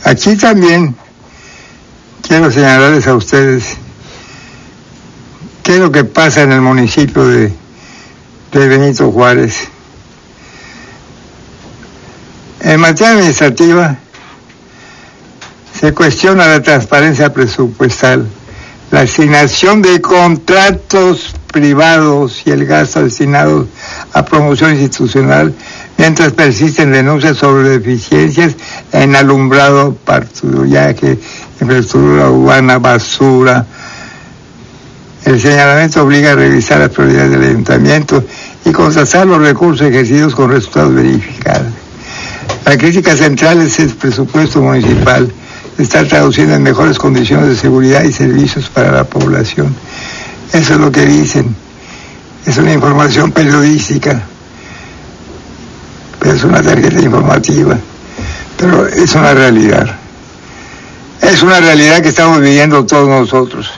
Aquí también quiero señalarles a ustedes qué es lo que pasa en el municipio de Benito Juárez. En materia administrativa se cuestiona la transparencia presupuestal, la asignación de contratos privados y el gasto destinado a promoción institucional, mientras persisten denuncias sobre deficiencias en alumbrado, patrullaje, infraestructura urbana, basura. El señalamiento obliga a revisar las prioridades del ayuntamiento y contrastar los recursos ejercidos con resultados verificados. La crítica central es el presupuesto municipal. Se está traduciendo en mejores condiciones de seguridad y servicios para la población. Eso es lo que dicen. Es una información periodística, pero es una tarjeta informativa, pero es una realidad. Es una realidad que estamos viviendo todos nosotros.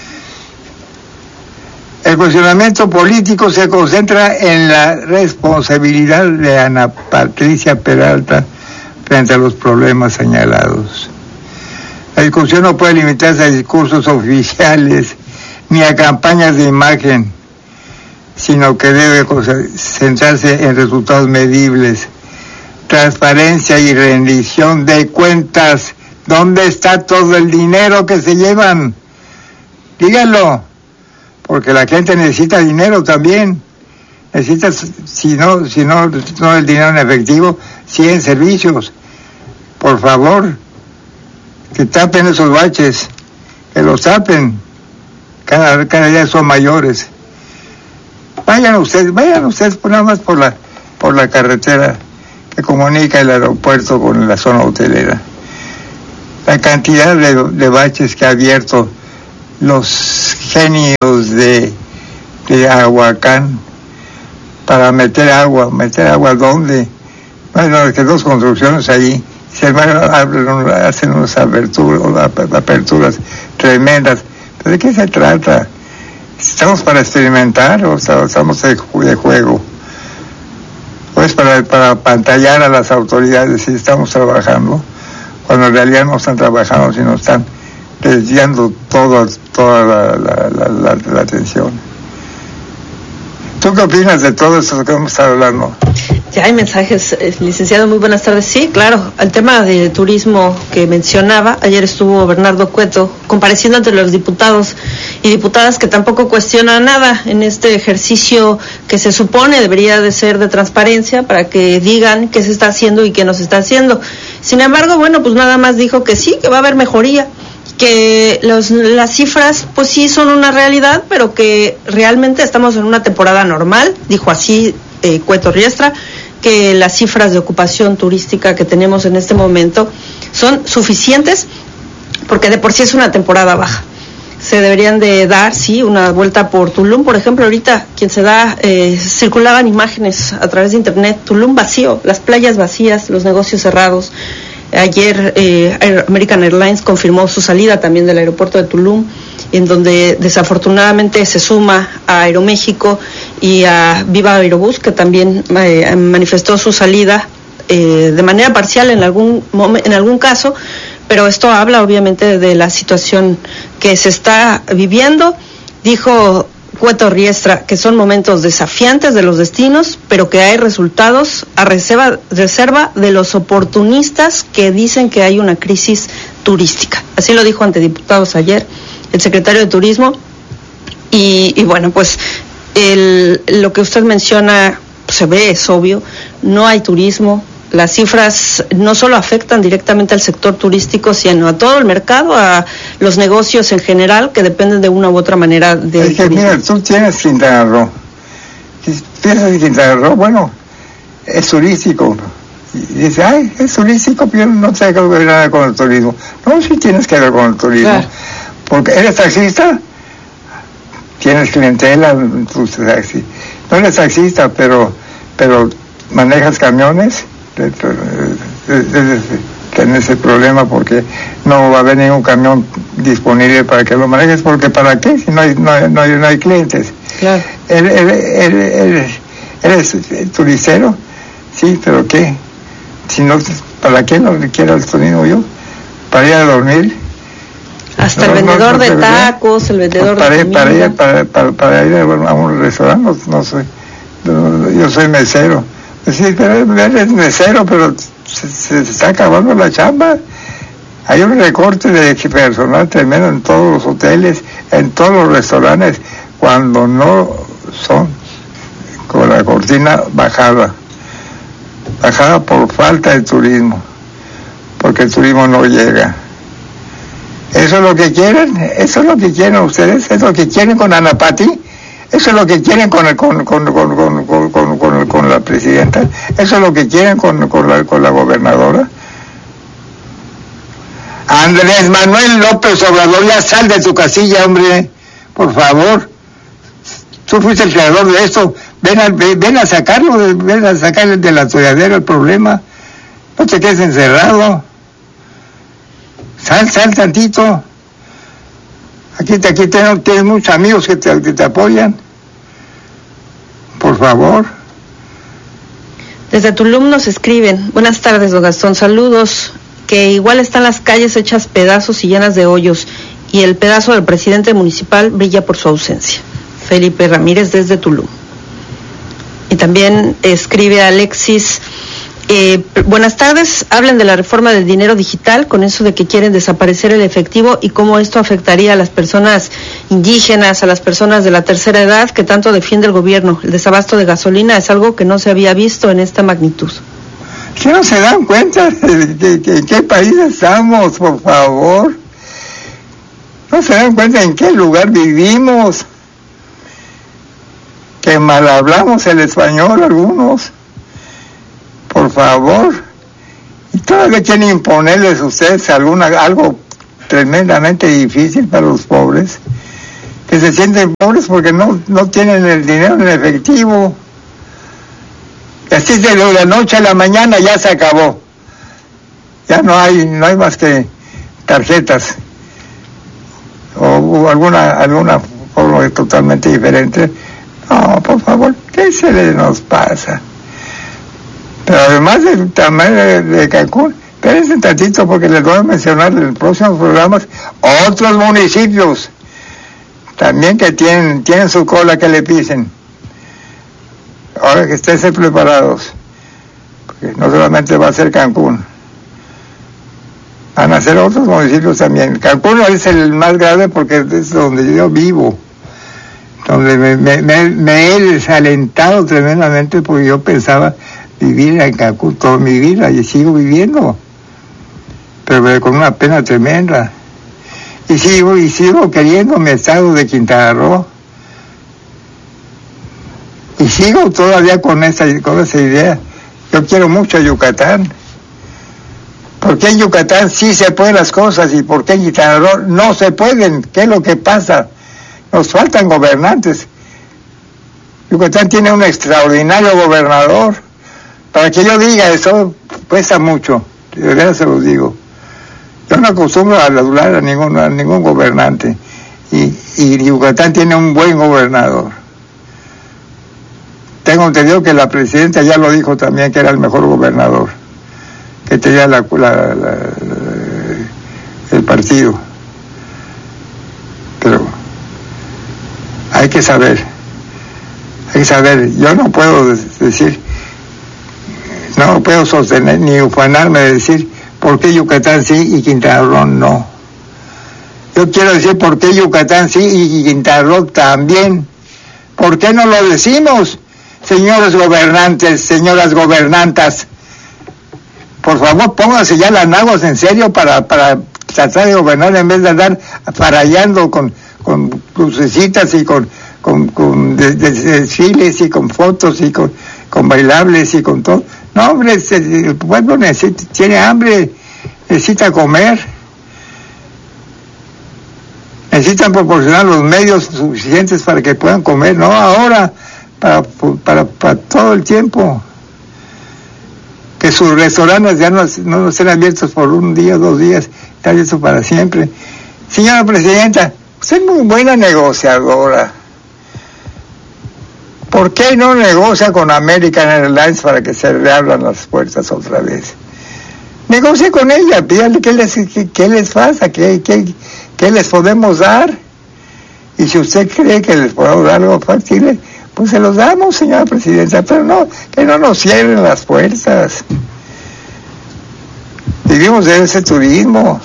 El cuestionamiento político se concentra en la responsabilidad de Ana Patricia Peralta frente a los problemas señalados. La discusión no puede limitarse a discursos oficiales ni a campañas de imagen, sino que debe centrarse en resultados medibles, transparencia y rendición de cuentas. ¿Dónde está todo el dinero que se llevan? Díganlo, porque la gente necesita dinero también. Necesita, si no el dinero en efectivo, sí en servicios. Por favor, que tapen esos baches, que los tapen. Cada día son mayores. Vayan ustedes nada más por la carretera que comunica el aeropuerto con la zona hotelera. La cantidad de baches que ha abierto los genios de Ahuacán para meter agua ¿dónde? Bueno, que dos construcciones allí, hacen unas aperturas tremendas. ¿Pero de qué se trata? ¿Estamos para experimentar o estamos de juego? ¿O es para pantallar a las autoridades si estamos trabajando? Cuando en realidad no están trabajando, sino están desviando toda la atención. ¿Tú qué opinas de todo eso que hemos estado hablando? Ya hay mensajes, licenciado, muy buenas tardes. Sí, claro, al tema de turismo que mencionaba, ayer estuvo Bernardo Cueto compareciendo ante los diputados y diputadas que tampoco cuestionan nada en este ejercicio que se supone debería de ser de transparencia para que digan qué se está haciendo y qué no se está haciendo. Sin embargo, bueno, pues nada más dijo que sí, que va a haber mejoría, que las cifras pues sí son una realidad, pero que realmente estamos en una temporada normal, dijo así Cueto Riestra, que las cifras de ocupación turística que tenemos en este momento son suficientes porque de por sí es una temporada baja. Se deberían de dar, sí, una vuelta por Tulum, por ejemplo, ahorita quien se da, circulaban imágenes a través de internet, Tulum vacío, las playas vacías, los negocios cerrados. Ayer American Airlines confirmó su salida también del aeropuerto de Tulum, en donde desafortunadamente se suma a Aeroméxico y a Viva Aerobús, que también manifestó su salida de manera parcial en algún caso, pero esto habla obviamente de la situación que se está viviendo. Dijo Cueto Riestra que son momentos desafiantes de los destinos, pero que hay resultados a reserva de los oportunistas que dicen que hay una crisis turística. Así lo dijo ante diputados ayer el secretario de Turismo. Y bueno, pues lo que usted menciona se ve, es obvio, no hay turismo. Las cifras no solo afectan directamente al sector turístico, sino a todo el mercado, a los negocios en general que dependen de una u otra manera del turismo. Mira, tú tienes Quintana Roo. Piensas en Quintana Roo, bueno, es turístico. Y dices, ay, es turístico, pero no tiene que ver nada con el turismo. No, sí tienes que ver con el turismo. Claro. Porque eres taxista, tienes clientela en tu taxi. No eres taxista, pero manejas camiones. Tienes ese problema porque no va a haber ningún camión disponible para que lo manejes, porque ¿para qué? Si no hay clientes. Claro. ¿Eres turistero? Sí, pero ¿qué? Si no, ¿para qué no quiero el turismo yo? para ir a dormir. Hasta el vendedor de tacos, el vendedor de comida. Para ir a un restaurante, no sé. Yo soy mesero. Sí, pero eres mesero, pero se está acabando la chamba. Hay un recorte de personal tremendo en todos los hoteles, en todos los restaurantes, cuando no son con la cortina bajada por falta de turismo, porque el turismo no llega. ¿Eso es lo que quieren? ¿Eso es lo que quieren ustedes? ¿Eso es lo que quieren con Ana Pati? ¿Eso es lo que quieren con la presidenta? ¿Eso es lo que quieren con la gobernadora? Andrés Manuel López Obrador, ya sal de tu casilla, hombre, por favor. Tú fuiste el creador de esto. Ven a sacarlo, ven a sacarle de la atolladera el problema. No te quedes encerrado. Sal tantito. Aquí tienes muchos amigos que te apoyan. Por favor. Desde Tulum nos escriben: buenas tardes, don Gastón, saludos. Que igual están las calles hechas pedazos y llenas de hoyos, y el pedazo del presidente municipal brilla por su ausencia. Felipe Ramírez desde Tulum. Y también escribe Alexis: buenas tardes, hablen de la reforma del dinero digital, con eso de que quieren desaparecer el efectivo y cómo esto afectaría a las personas indígenas, a las personas de la tercera edad que tanto defiende el gobierno. El desabasto de gasolina es algo que no se había visto en esta magnitud. ¿Qué no se dan cuenta de en qué país estamos, por favor? ¿No se dan cuenta en qué lugar vivimos? Que mal hablamos el español algunos. Por favor. Y todavía quieren imponerles a ustedes algo tremendamente difícil para los pobres, que se sienten pobres porque no tienen el dinero en efectivo. Así de la noche a la mañana ya se acabó. Ya no hay más que tarjetas o alguna forma totalmente diferente. No, por favor, ¿qué se nos pasa? Pero además del tamaño de Cancún, espérense un tantito porque les voy a mencionar en los próximos programas otros municipios también que tienen su cola que le pisen. Ahora que estén preparados, porque no solamente va a ser Cancún, van a ser otros municipios también. Cancún es el más grave porque es donde yo vivo, donde me he desalentado tremendamente porque yo pensaba vivir en Cancún toda mi vida y sigo viviendo, pero con una pena tremenda. Y sigo queriendo mi estado de Quintana Roo. Y sigo todavía con esa idea. Yo quiero mucho a Yucatán. ¿Por qué en Yucatán sí se pueden las cosas y por qué en Quintana Roo no se pueden? ¿Qué es lo que pasa? Nos faltan gobernantes. Yucatán tiene un extraordinario gobernador. Para que yo diga eso, cuesta mucho. De verdad se los digo. Yo no acostumbro a adular a ningún gobernante. Y Yucatán tiene un buen gobernador. Tengo entendido que la presidenta ya lo dijo también, que era el mejor gobernador, que tenía el partido. Pero hay que saber, yo no puedo decir, no puedo sostener ni ufanarme de decir por qué Yucatán sí y Quintana Roo no. Yo quiero decir por qué Yucatán sí y Quintana Roo también. ¿Por qué no lo decimos? Señores gobernantes, señoras gobernantas, por favor pónganse ya las nalgas en serio para tratar de gobernar en vez de andar farallando con crucecitas y con desfiles y con fotos y con bailables y con todo. No, hombre, el pueblo tiene hambre, necesita comer, necesitan proporcionar los medios suficientes para que puedan comer, no ahora, para todo el tiempo. Que sus restaurantes ya no estén abiertos por un día, 2 días, están abiertos para siempre. Señora Presidenta, usted es muy buena negociadora. ¿Por qué no negocia con American Airlines para que se reabran las puertas otra vez? negocie con ella, pídale qué les pasa, qué les podemos dar. Y si usted cree que les podemos dar algo factible, pues se los damos, señora presidenta, pero no, que no nos cierren las puertas. Vivimos de ese turismo.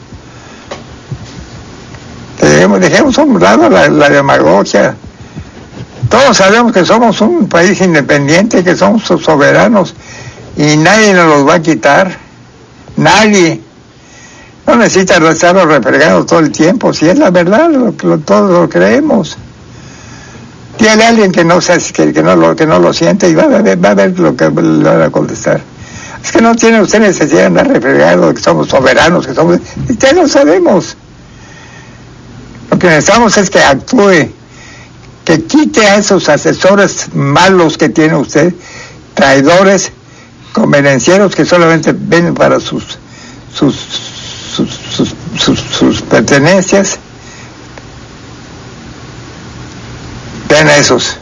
Dejemos a un lado la demagogia. Todos sabemos que somos un país independiente, que somos soberanos, y nadie nos los va a quitar. Nadie. No necesita estarlo refregando todo el tiempo, si es la verdad, todos lo creemos. Dígale a alguien que no lo siente y va a ver lo que le van a contestar. Es que no tiene usted necesidad de andar refregando que somos soberanos, ya lo sabemos. Lo que necesitamos es que actúe, que quite a esos asesores malos que tiene usted, traidores, convenencieros que solamente ven para sus pertenencias. Vean a esos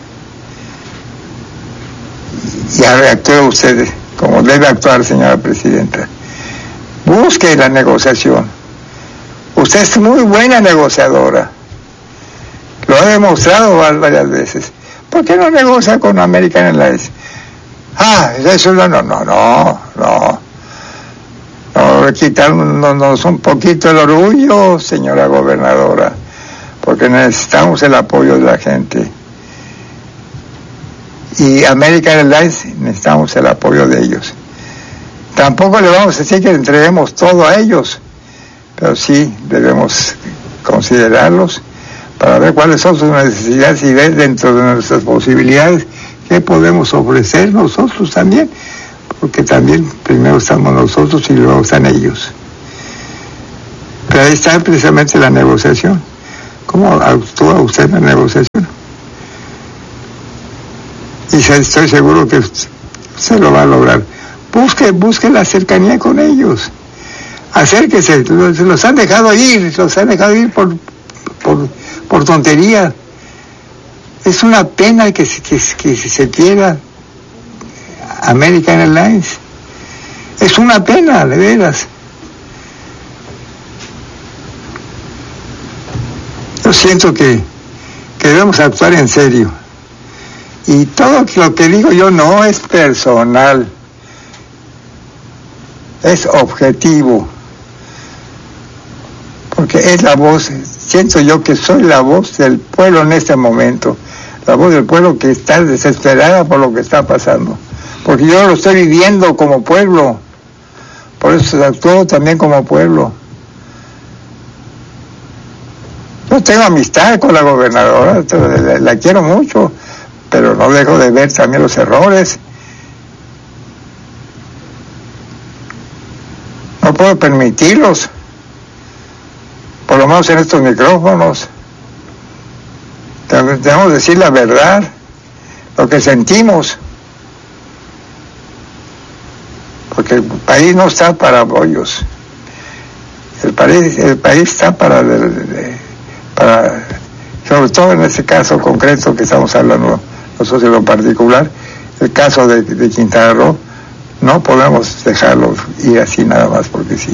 y ahora actúe usted como debe actuar, señora presidenta. Busque la negociación. Usted es muy buena negociadora, lo ha demostrado varias veces. ¿Por qué no negocia con American Airlines? Eso no, quitarnos un poquito el orgullo, señora gobernadora, porque necesitamos el apoyo de la gente. Y American Airlines necesitamos el apoyo de ellos. Tampoco le vamos a decir que entreguemos todo a ellos, pero sí debemos considerarlos para ver cuáles son sus necesidades y ver dentro de nuestras posibilidades qué podemos ofrecer nosotros también, porque también primero estamos nosotros y luego están ellos. Pero ahí está precisamente la negociación. ¿Cómo actúa usted en la negociación? Y estoy seguro que se lo va a lograr. Busque la cercanía con ellos. Acérquese. Los han dejado ir por tontería. Es una pena que se pierda American Airlines. Es una pena, de veras. Yo siento que debemos actuar en serio. Y todo lo que digo yo no es personal, es objetivo. Porque es la voz, siento yo que soy la voz del pueblo en este momento. La voz del pueblo que está desesperada por lo que está pasando. Porque yo lo estoy viviendo como pueblo. Por eso actúo también como pueblo. Yo tengo amistad con la gobernadora, la quiero mucho, pero no dejo de ver también los errores. No puedo permitirlos, por lo menos en estos micrófonos. Debemos decir la verdad, lo que sentimos, porque el país no está para bollos. El país está para, sobre todo en este caso concreto que estamos hablando nosotros en lo particular, el caso de Quintana Roo, no podemos dejarlo ir así nada más porque sí.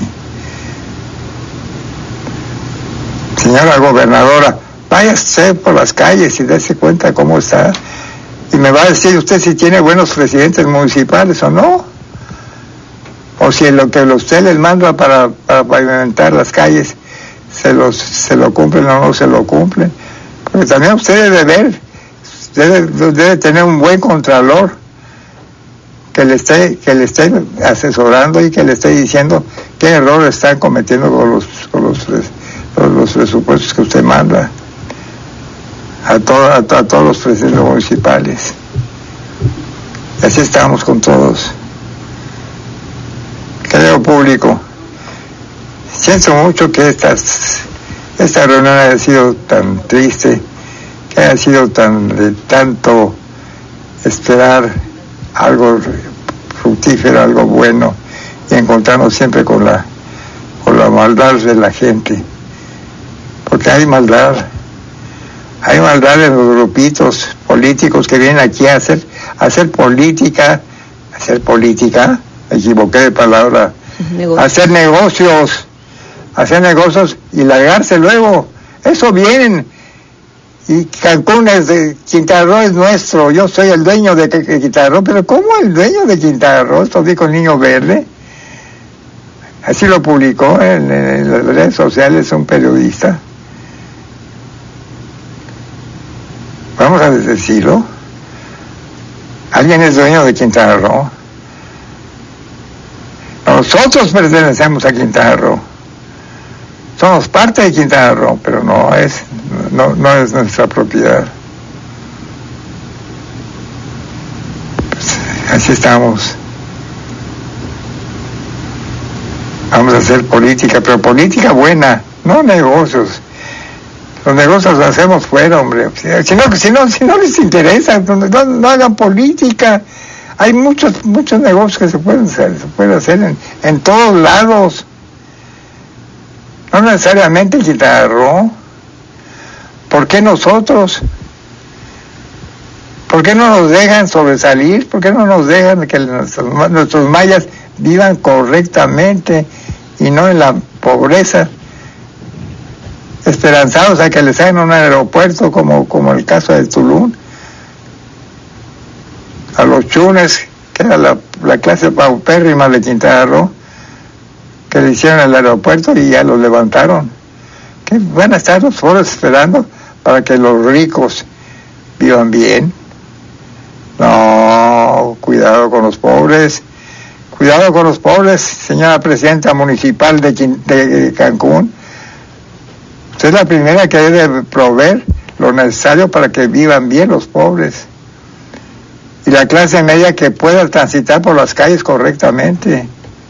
Señora gobernadora, váyase por las calles y dése cuenta cómo está, y me va a decir usted si tiene buenos presidentes municipales o no, o si lo que usted les manda para pavimentar las calles se lo cumplen o no se lo cumplen, porque también usted debe ver, debe tener un buen contralor que le esté asesorando y que le esté diciendo qué errores están cometiendo con los presupuestos que usted manda a todos los presidentes municipales. Y así estamos con todos. Querido público, siento mucho que esta reunión haya sido tan triste, que haya sido de tanto esperar algo fructífero, algo bueno, y encontrarnos siempre con la maldad de la gente, porque hay maldad en los grupitos políticos que vienen aquí a hacer política, me equivoqué de palabra, hacer negocios y largarse luego. Eso vienen. Y Cancún Quintana Roo es nuestro, yo soy el dueño de Quintana Roo, pero ¿cómo el dueño de Quintana Roo? Esto dijo el Niño Verde. Así lo publicó en las redes sociales un periodista. Vamos a decirlo. Alguien es dueño de Quintana Roo. Nosotros pertenecemos a Quintana Roo. Somos parte de Quintana Roo, pero no es nuestra propiedad. Pues, así estamos. Vamos a hacer política, pero política buena, no negocios. Los negocios los hacemos fuera, hombre. Si no les interesa, no hagan política. Hay muchos negocios que se pueden hacer en todos lados. No necesariamente Quintana Roo. ¿Por qué nosotros? ¿Por qué no nos dejan sobresalir? ¿Por qué no nos dejan que nuestros mayas vivan correctamente y no en la pobreza? Esperanzados a que les hagan un aeropuerto como el caso de Tulum. A los chunes, que era la clase paupérrima de Quintana Roo, que le hicieron el aeropuerto y ya los levantaron. ¿Qué van a estar los pobres esperando para que los ricos vivan bien? No, cuidado con los pobres, señora presidenta municipal de Cancún. Usted es la primera que debe proveer lo necesario para que vivan bien los pobres. Y la clase media que pueda transitar por las calles correctamente.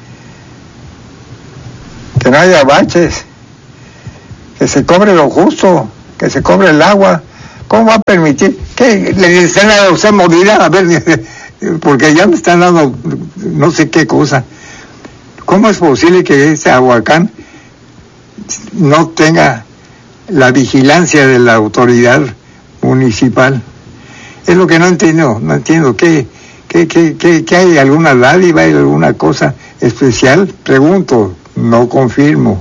Que no haya baches, que se cobre lo justo, que se cobre el agua. ¿Cómo va a permitir que le estén a usted mordida? A ver, porque ya me están dando no sé qué cosa. ¿Cómo es posible que este Ahuacán no tenga la vigilancia de la autoridad municipal? Es lo que no entiendo. ¿Qué hay? ¿Alguna dádiva? ¿Hay alguna cosa especial? Pregunto. No confirmo.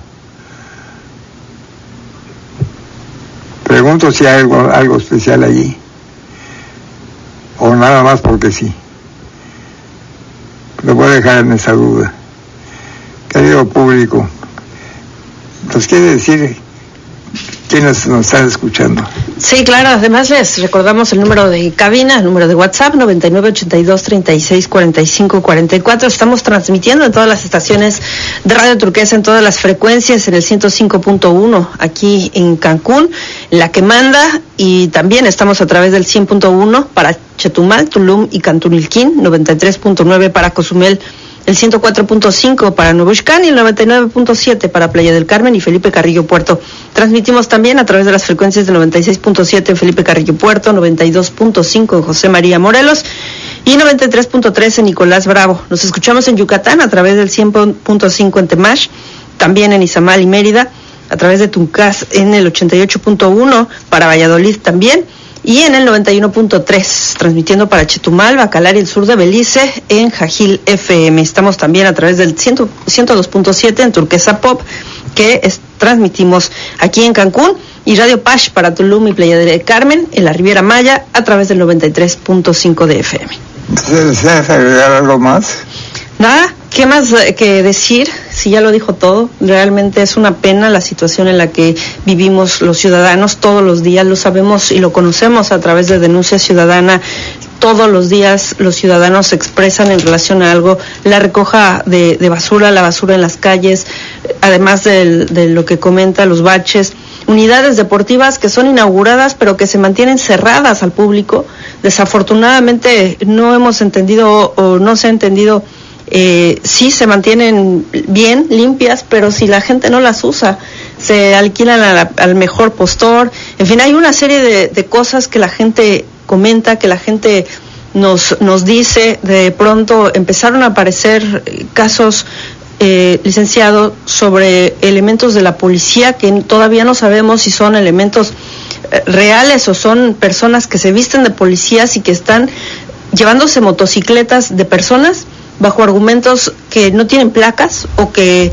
Pregunto si hay algo especial allí. O nada más porque sí. Lo voy a dejar en esa duda. Querido público, ¿nos quiere decir quiénes nos están escuchando? Sí, claro. Además les recordamos el número de cabina, el número de WhatsApp, 9982364544. Estamos transmitiendo en todas las estaciones de Radio Turquesa, en todas las frecuencias, en el 105.1 aquí en Cancún, la que manda, y también estamos a través del 100.1 para Chetumal, Tulum y Cantunilquín, 93.9 para Cozumel, el 104.5 para Nuevo Ixcán y el 99.7 para Playa del Carmen y Felipe Carrillo Puerto. Transmitimos también a través de las frecuencias del 96.7 en Felipe Carrillo Puerto, 92.5 en José María Morelos y 93.3 en Nicolás Bravo. Nos escuchamos en Yucatán a través del 100.5 en Temash, también en Izamal y Mérida, a través de Tuncás en el 88.1 para Valladolid también, y en el 91.3, transmitiendo para Chetumal, Bacalar y el sur de Belice en Jajil FM. Estamos también a través del 102.7 en Turquesa Pop, que transmitimos aquí en Cancún, y Radio Pash para Tulum y Playa del Carmen en la Riviera Maya a través del 93.5 de FM. ¿Deseas agregar algo más? Nada, ¿qué más que decir? Si ya lo dijo todo. Realmente es una pena la situación en la que vivimos los ciudadanos todos los días. Lo sabemos y lo conocemos a través de Denuncia Ciudadana. Todos los días los ciudadanos se expresan en relación a algo. La recoja de basura, la basura en las calles, además de lo que comenta, los baches. Unidades deportivas que son inauguradas pero que se mantienen cerradas al público. Desafortunadamente no hemos entendido o no se ha entendido. Sí se mantienen bien, limpias, pero si la gente no las usa, se alquilan al mejor postor. En fin, hay una serie de cosas que la gente comenta, que la gente nos dice. De pronto empezaron a aparecer casos, licenciado, sobre elementos de la policía que todavía no sabemos si son elementos reales o son personas que se visten de policías y que están llevándose motocicletas de personas bajo argumentos que no tienen placas o que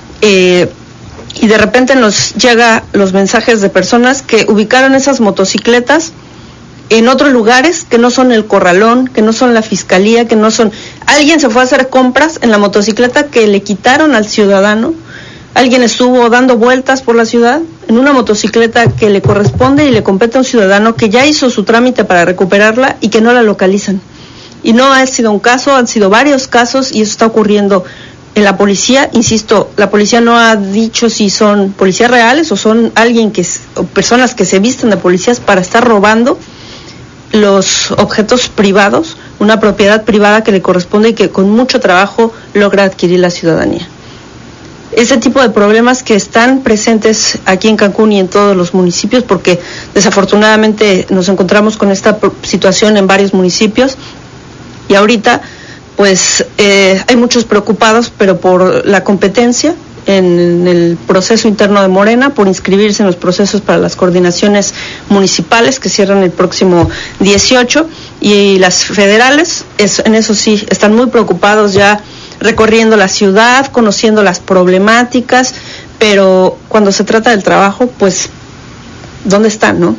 y de repente nos llega los mensajes de personas que ubicaron esas motocicletas en otros lugares que no son el Corralón, que no son la Fiscalía, que no son... Alguien se fue a hacer compras en la motocicleta que le quitaron al ciudadano. Alguien estuvo dando vueltas por la ciudad en una motocicleta que le corresponde y le compete a un ciudadano que ya hizo su trámite para recuperarla y que no la localizan. Y no ha sido un caso, han sido varios casos y eso está ocurriendo en la policía. Insisto, la policía no ha dicho si son policías reales o son o personas que se visten de policías para estar robando los objetos privados, una propiedad privada que le corresponde y que con mucho trabajo logra adquirir la ciudadanía. Ese tipo de problemas que están presentes aquí en Cancún y en todos los municipios, porque desafortunadamente nos encontramos con esta situación en varios municipios y ahorita pues hay muchos preocupados, pero por la competencia en el proceso interno de Morena, por inscribirse en los procesos para las coordinaciones municipales que cierran el próximo 18, y las federales, en eso sí, están muy preocupados ya recorriendo la ciudad, conociendo las problemáticas, pero cuando se trata del trabajo, pues, ¿dónde están, no?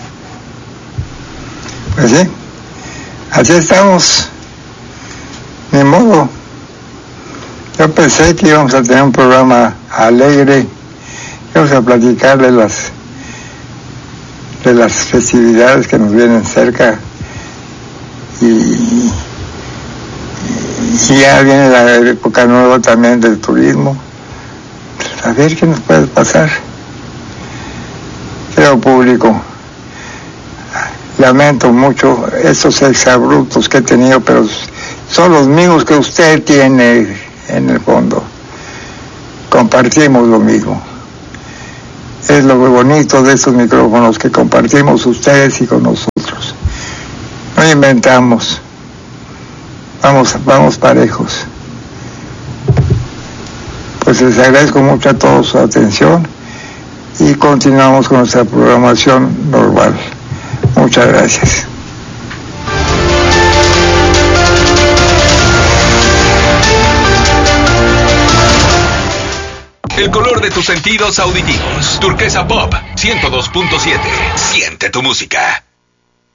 Pues sí, así estamos, ni modo. Yo pensé que íbamos a tener un programa alegre, íbamos a platicar de las festividades que nos vienen cerca y ya viene la época nueva también del turismo. A ver qué nos puede pasar. Creo, público, lamento mucho esos exabruptos que he tenido, pero son los mismos que usted tiene. En el fondo compartimos lo mismo. Es lo bonito de estos micrófonos, que compartimos ustedes y con nosotros. No inventamos, vamos parejos. Pues les agradezco mucho a todos su atención y continuamos con nuestra programación normal. Muchas gracias. El color de tus sentidos auditivos. Turquesa Pop 102.7. Siente tu música.